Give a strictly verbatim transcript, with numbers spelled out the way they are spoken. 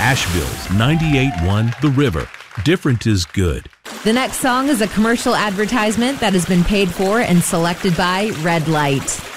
Asheville's ninety-eight point one The River. Different is good. The next song is a commercial advertisement that has been paid for and selected by Red Light.